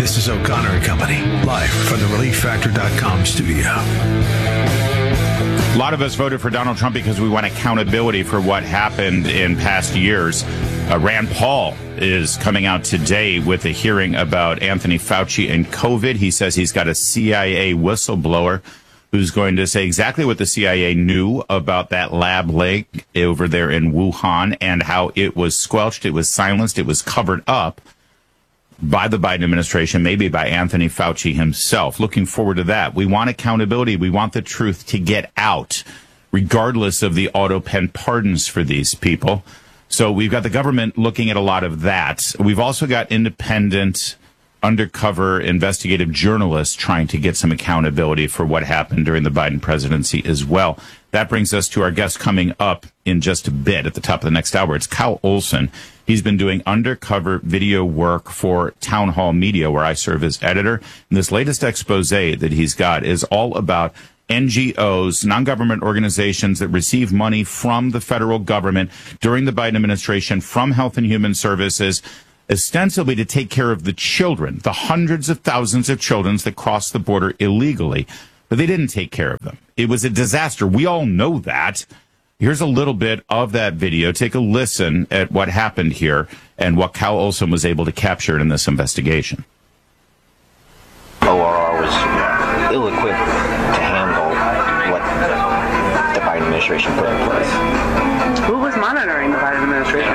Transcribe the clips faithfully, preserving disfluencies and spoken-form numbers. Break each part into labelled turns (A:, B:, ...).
A: This is O'Connor and Company, live from the relief factor dot com studio.
B: A lot of us voted for Donald Trump because we want accountability for what happened in past years. Uh, Rand Paul is coming out today with a hearing about Anthony Fauci and COVID. He says he's got a C I A whistleblower who's going to say exactly what the C I A knew about that lab leak over there in Wuhan and how it was squelched, it was silenced, it was covered up by the Biden administration, maybe by Anthony Fauci himself. Looking forward to that. We want accountability. We want the truth to get out, regardless of the auto pen pardons for these people. So we've got the government looking at a lot of that. We've also got independent, undercover investigative journalists trying to get some accountability for what happened during the Biden presidency as well. That brings us to our guest coming up in just a bit at the top of the next hour. It's Kyle Olson. He's been doing undercover video work for Town Hall Media, where I serve as editor. And this latest expose that he's got is all about N G Os, non-government organizations that receive money from the federal government during the Biden administration from Health and Human Services, ostensibly to take care of the children, the hundreds of thousands of children that cross the border illegally. But they didn't take care of them. It was a disaster. We all know that. Here's a little bit of that video. Take a listen at what happened here and what Kyle Olson was able to capture in this investigation.
C: O R R was ill-equipped to handle what the Biden administration put in place.
D: Who was monitoring the Biden administration?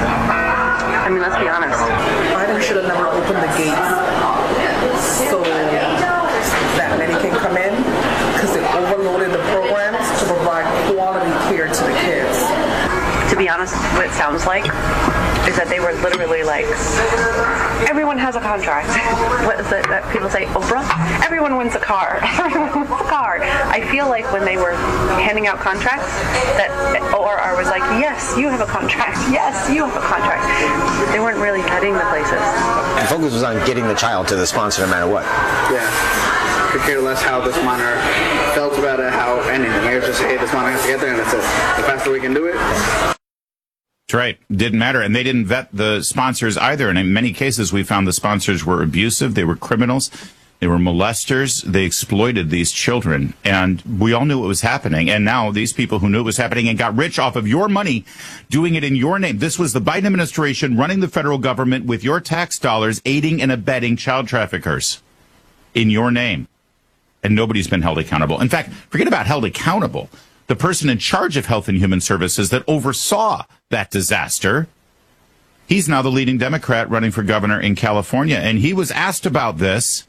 D: I mean, let's be honest.
E: Biden should have never opened the gates so that many can come in, because it overloaded the programs to provide quality care to the kids.
D: To be honest, what it sounds like is that they were literally like, everyone has a contract. What is it that people say? Oprah? Everyone wins a car. Everyone wins a car. I feel like when they were handing out contracts, that O R R was like, yes, you have a contract. Yes, you have a contract. They weren't really vetting the places.
C: The focus was on getting the child to the sponsor no matter what.
F: Yeah. Could care less how this monitor felt about it, how anything. It was just, hey, this monitor has to get there, and that's it. The faster we can do it.
B: That's right. Didn't matter. And they didn't vet the sponsors either. And in many cases, we found the sponsors were abusive. They were criminals. They were molesters. They exploited these children. And we all knew what was happening. And now these people who knew it was happening and got rich off of your money, doing it in your name. This was the Biden administration running the federal government with your tax dollars, aiding and abetting child traffickers in your name. And nobody's been held accountable. In fact, forget about held accountable. The person in charge of Health and Human Services that oversaw that disaster, he's now the leading Democrat running for governor in California. And he was asked about this.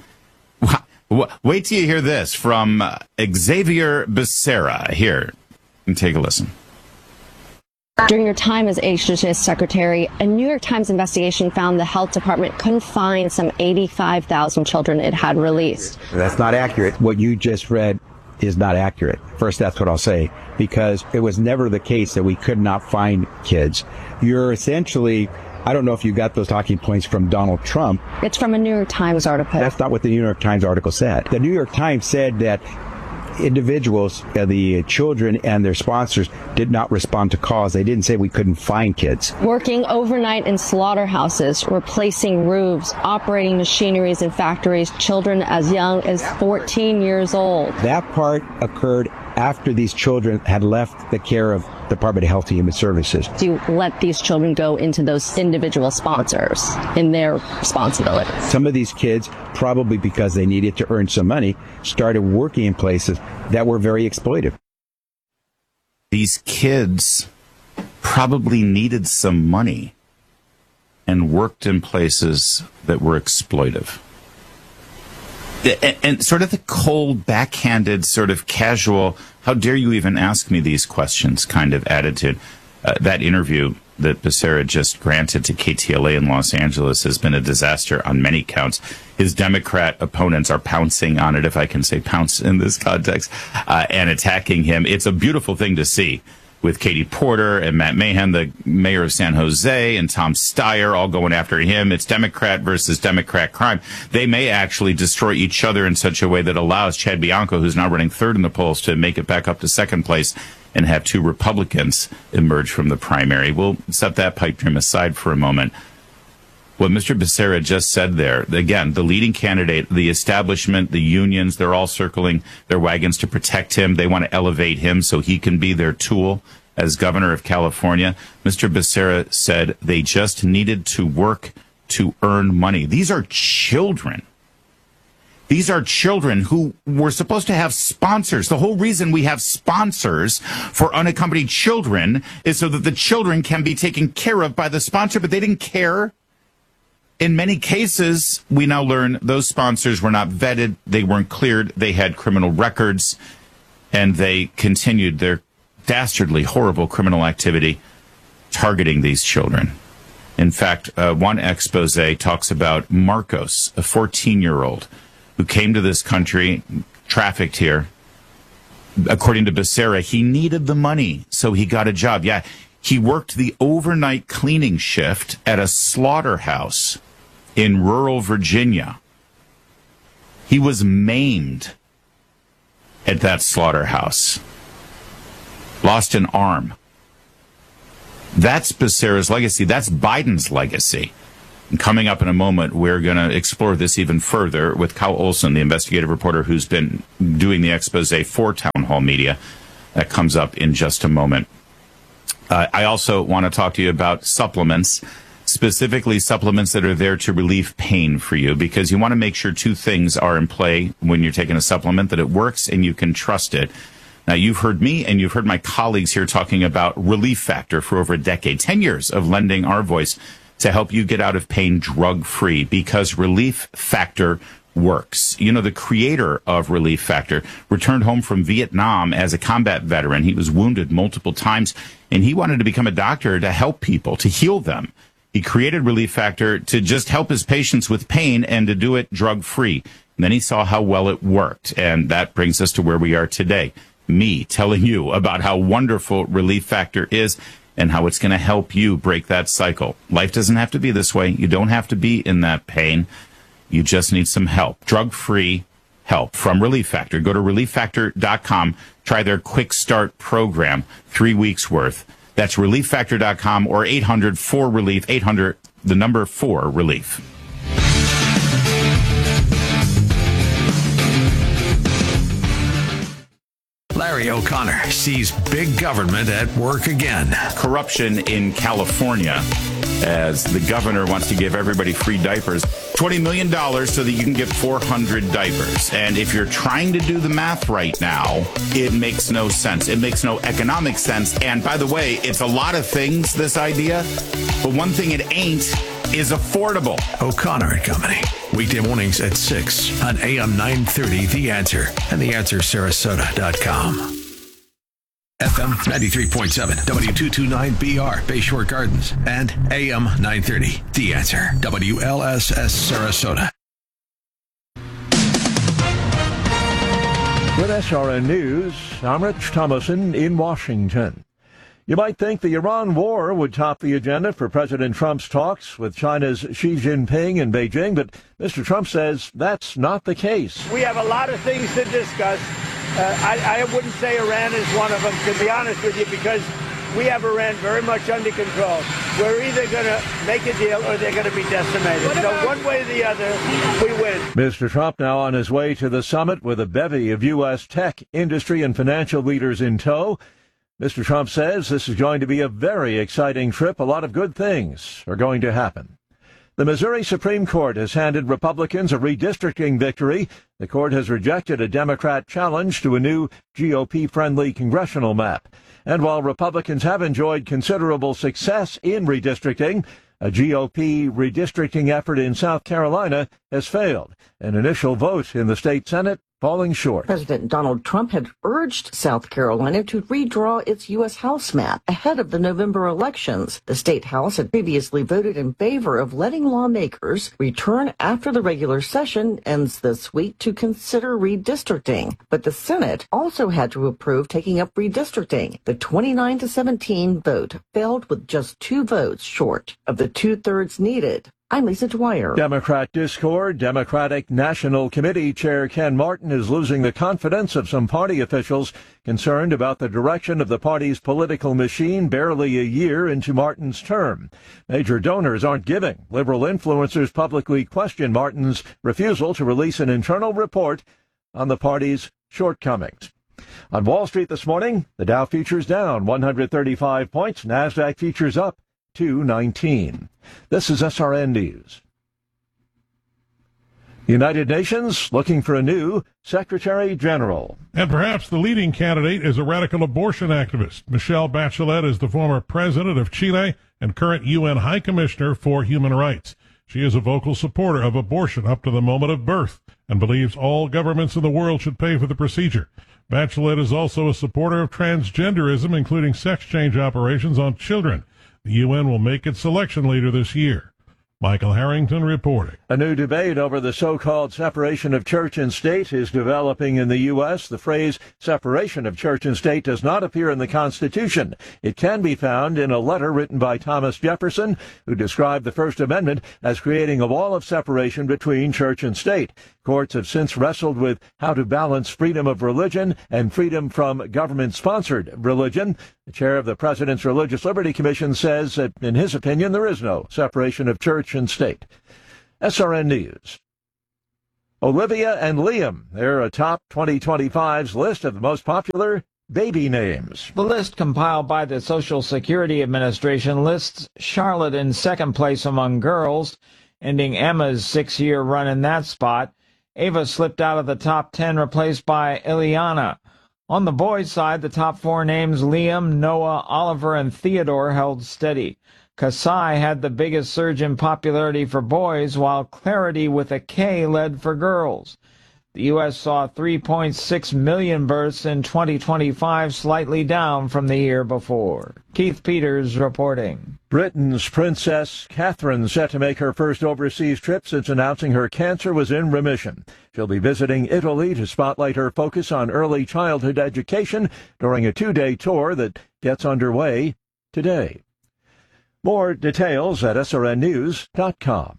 B: Wait till you hear this from Xavier Becerra. Here, and take a listen.
G: During your time as H H S secretary, a New York Times investigation found the health department couldn't find some eighty-five thousand children it had released.
H: That's not accurate. What you just read is not accurate. First, that's what I'll say, because it was never the case that we could not find kids. You're essentially, I don't know if you got those talking points from Donald Trump.
G: It's from a New York Times article.
H: That's not what the New York Times article said. The New York Times said that individuals, uh, the children and their sponsors, did not respond to calls. They didn't say we couldn't find kids.
G: Working overnight in slaughterhouses, replacing roofs, operating machineries in factories, children as young as fourteen years old.
H: That part occurred after these children had left the care of the Department of Health and Human Services.
G: To let these children go into those individual sponsors in their responsibility.
H: Some of these kids, probably because they needed to earn some money, started working in places that were very exploitive.
B: These kids probably needed some money and worked in places that were exploitive. And, and sort of the cold, backhanded, sort of casual, how dare you even ask me these questions kind of attitude. Uh, that interview that Becerra just granted to K T L A in Los Angeles has been a disaster on many counts. His Democrat opponents are pouncing on it, if I can say pounce in this context, uh, and attacking him. It's a beautiful thing to see, with Katie Porter and Matt Mahan, the mayor of San Jose, and Tom Steyer all going after him. It's Democrat versus Democrat crime. They may actually destroy each other in such a way that allows Chad Bianco, who's now running third in the polls, to make it back up to second place and have two Republicans emerge from the primary. We'll set that pipe dream aside for a moment. What Mister Becerra just said there, again, the leading candidate, the establishment, the unions, they're all circling their wagons to protect him. They want to elevate him so he can be their tool as governor of California. Mister Becerra said they just needed to work to earn money. These are children. These are children who were supposed to have sponsors. The whole reason we have sponsors for unaccompanied children is so that the children can be taken care of by the sponsor, but they didn't care. In many cases, we now learn those sponsors were not vetted, they weren't cleared, they had criminal records, and they continued their dastardly, horrible criminal activity targeting these children. In fact, uh, one expose talks about Marcos, a fourteen-year-old who came to this country, trafficked here. According to Becerra, he needed the money, so he got a job. Yeah, he worked the overnight cleaning shift at a slaughterhouse in rural Virginia. He was maimed at that slaughterhouse. Lost an arm. That's Becerra's legacy. That's Biden's legacy. And coming up in a moment, we're going to explore this even further with Kyle Olson, the investigative reporter who's been doing the expose for Town Hall Media. That comes up in just a moment. Uh, I also want to talk to you about supplements, specifically supplements that are there to relieve pain for you, because you want to make sure two things are in play when you're taking a supplement, that it works and you can trust it. Now, you've heard me and you've heard my colleagues here talking about Relief Factor for over a decade, ten years of lending our voice to help you get out of pain drug-free, because Relief Factor works. You know, the creator of Relief Factor returned home from Vietnam as a combat veteran. He was wounded multiple times, and he wanted to become a doctor to help people, to heal them. He created Relief Factor to just help his patients with pain and to do it drug-free. And then he saw how well it worked, and that brings us to where we are today. Me telling you about how wonderful Relief Factor is and how it's going to help you break that cycle. Life doesn't have to be this way. You don't have to be in that pain. You just need some help. Drug-free help from Relief Factor. Go to relief factor dot com. Try their quick start program, three weeks worth. That's relief factor dot com or eight hundred four relief, eight hundred, the number four relief.
A: Larry O'Connor sees big government at work again.
B: Corruption in California, as the governor wants to give everybody free diapers. twenty million dollars so that you can get four hundred diapers. And if you're trying to do the math right now, it makes no sense. It makes no economic sense. And by the way, it's a lot of things, this idea, but one thing it ain't is affordable.
A: O'Connor and Company. Weekday mornings at six on A M nine thirty, The Answer, and the answer sarasota dot com. F M ninety-three point seven, W two twenty-nine B R, Bayshore Gardens, and A M nine thirty, The Answer, W L S S Sarasota.
I: With S R N News, I'm Rich Thomason in Washington. You might think the Iran war would top the agenda for President Trump's talks with China's Xi Jinping in Beijing, but Mister Trump says that's not the case.
J: We have a lot of things to discuss. Uh, I, I wouldn't say Iran is one of them, to be honest with you, because we have Iran very much under control. We're either going to make a deal or they're going to be decimated. So one way or the other, we win.
I: Mister Trump now on his way to the summit with a bevy of U S tech, industry, and financial leaders in tow. Mister Trump says this is going to be a very exciting trip. A lot of good things are going to happen. The Missouri Supreme Court has handed Republicans a redistricting victory. The court has rejected a Democrat challenge to a new G O P-friendly congressional map. And while Republicans have enjoyed considerable success in redistricting, a G O P redistricting effort in South Carolina has failed. An initial vote in the state Senate falling short.
K: President Donald Trump had urged South Carolina to redraw its U S House map ahead of the November elections. The state House had previously voted in favor of letting lawmakers return after the regular session ends this week to consider redistricting. But the Senate also had to approve taking up redistricting. The twenty-nine to seventeen vote failed with just two votes short of the two-thirds needed. I'm Lisa Dwyer.
I: Democrat discord. Democratic National Committee Chair Ken Martin is losing the confidence of some party officials concerned about the direction of the party's political machine barely a year into Martin's term. Major donors aren't giving. Liberal influencers publicly question Martin's refusal to release an internal report on the party's shortcomings. On Wall Street this morning, the Dow futures down one hundred thirty-five points. NASDAQ futures up two nineteen. This is S R N News. United Nations looking for a new Secretary General.
L: And perhaps the leading candidate is a radical abortion activist. Michelle Bachelet is the former president of Chile and current U N High Commissioner for Human Rights. She is a vocal supporter of abortion up to the moment of birth and believes all governments in the world should pay for the procedure. Bachelet is also a supporter of transgenderism, including sex change operations on children. The U N will make its selection later this year. Michael Harrington reporting.
I: A new debate over the so-called separation of church and state is developing in the U S. The phrase separation of church and state does not appear in the Constitution. It can be found in a letter written by Thomas Jefferson, who described the First Amendment as creating a wall of separation between church and state. Courts have since wrestled with how to balance freedom of religion and freedom from government-sponsored religion. The chair of the President's Religious Liberty Commission says that, in his opinion, there is no separation of church and state. S R N News. Olivia and Liam, they're atop twenty twenty-five's list of the most popular baby names.
M: The list compiled by the Social Security Administration lists Charlotte in second place among girls, ending Emma's six-year run in that spot. Ava slipped out of the top ten, replaced by Ileana. On the boys' side, the top four names, Liam, Noah, Oliver, and Theodore, held steady. Kasai had the biggest surge in popularity for boys, while Clarity with a K led for girls. The U S saw three point six million births in twenty twenty-five, slightly down from the year before. Keith Peters reporting.
I: Britain's Princess Catherine set to make her first overseas trip since announcing her cancer was in remission. She'll be visiting Italy to spotlight her focus on early childhood education during a two-day tour that gets underway today. More details at S R N news dot com.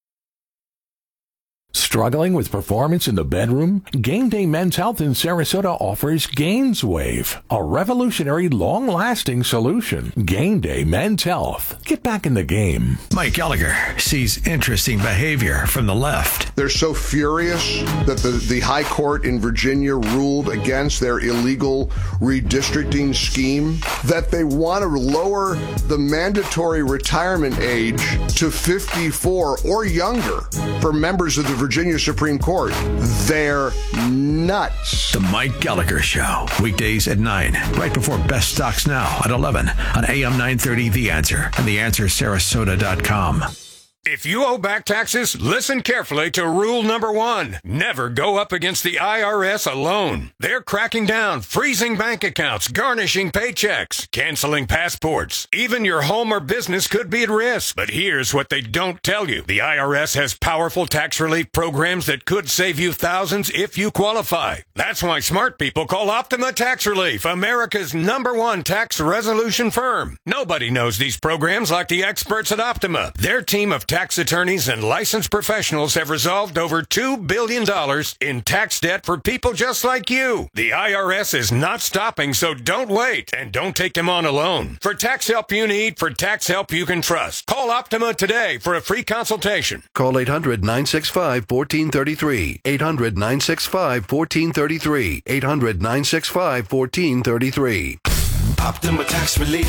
A: Struggling with performance in the bedroom? Game Day Men's Health in Sarasota offers GainsWave, a revolutionary, long-lasting solution. Game Day Men's Health. Get back in the game. Mike Gallagher sees interesting behavior from the left.
N: They're so furious that the, the High Court in Virginia ruled against their illegal redistricting scheme that they want to lower the mandatory retirement age to fifty-four or younger for members of the Virginia Supreme Court. They're nuts.
A: The Mike Gallagher Show, weekdays at nine, right before Best Stocks Now at eleven on A M nine thirty The Answer and the answer sarasota dot com.
O: If you owe back taxes, listen carefully to rule number one. Never go up against the I R S alone. They're cracking down, freezing bank accounts, garnishing paychecks, canceling passports. Even your home or business could be at risk. But here's what they don't tell you. The I R S has powerful tax relief programs that could save you thousands if you qualify. That's why smart people call Optima Tax Relief, America's number one tax resolution firm. Nobody knows these programs like the experts at Optima. Their team of tax attorneys and licensed professionals have resolved over two billion dollars in tax debt for people just like you. The I R S is not stopping, so don't wait and don't take them on alone. For tax help you need, for tax help you can trust, call Optima today for a free consultation.
P: Call eight hundred nine six five one four three three. eight hundred nine six five one four three three. eight hundred nine six five one four three three.
Q: Optima Tax Relief.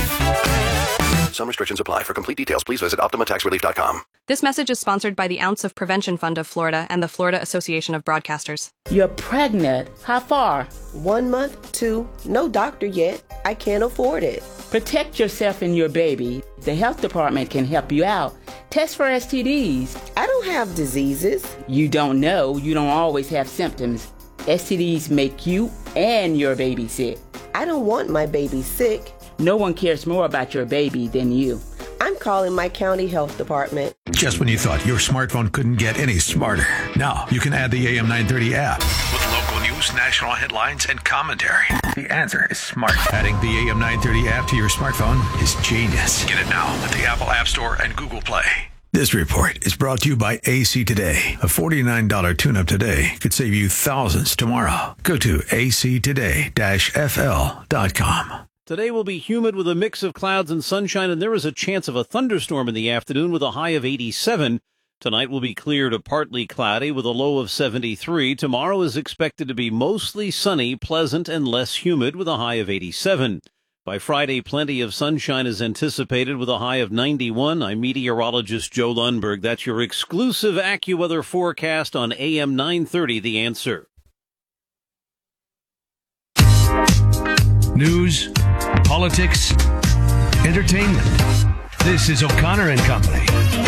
P: Some restrictions apply. For complete details, please visit optima tax relief dot com.
R: This message is sponsored by the Ounce of Prevention Fund of Florida and the Florida Association of Broadcasters.
S: You're pregnant. How far?
T: One month, two. No doctor yet. I can't afford it.
S: Protect yourself and your baby. The health department can help you out. Test for S T Ds.
T: I don't have diseases.
S: You don't know. You don't always have symptoms. S T Ds make you and your baby sick.
T: I don't want my baby sick.
S: No one cares more about your baby than you.
T: I'm calling my county health department.
A: Just when you thought your smartphone couldn't get any smarter, now you can add the A M nine thirty app with local news, national headlines, and commentary. The answer is smart. Adding the A M nine thirty app to your smartphone is genius. Get it now at the Apple App Store and Google Play. This report is brought to you by A C Today. A forty-nine dollars tune-up today could save you thousands tomorrow. Go to A C today dash F L dot com.
U: Today will be humid with a mix of clouds and sunshine, and there is a chance of a thunderstorm in the afternoon with a high of eighty-seven. Tonight will be clear to partly cloudy with a low of seventy-three. Tomorrow is expected to be mostly sunny, pleasant, and less humid with a high of eighty-seven. By Friday, plenty of sunshine is anticipated with a high of ninety-one. I'm meteorologist Joe Lundberg. That's your exclusive AccuWeather forecast on A M nine thirty, The Answer.
A: News, politics, entertainment. This is O'Connor and Company.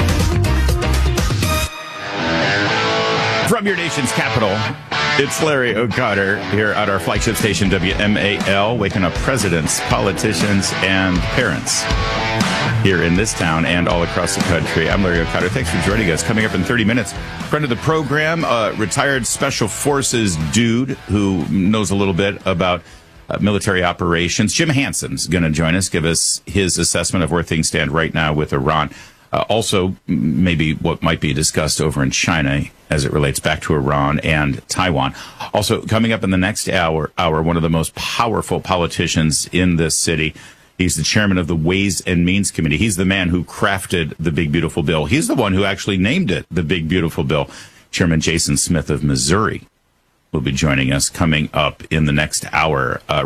B: From your nation's capital, it's Larry O'Connor here at our flagship station, W M A L, waking up presidents, politicians, and parents here in this town and all across the country. I'm Larry O'Connor. Thanks for joining us. Coming up in thirty minutes, friend of the program, a retired Special Forces dude who knows a little bit about uh, military operations. Jim Hansen's going to join us, give us his assessment of where things stand right now with Iran. Uh, also, maybe what might be discussed over in China as it relates back to Iran and Taiwan. Also, coming up in the next hour, hour, one of the most powerful politicians in this city. He's the chairman of the Ways and Means Committee. He's the man who crafted the Big Beautiful Bill. He's the one who actually named it the Big Beautiful Bill. Chairman Jason Smith of Missouri will be joining us coming up in the next hour. Uh,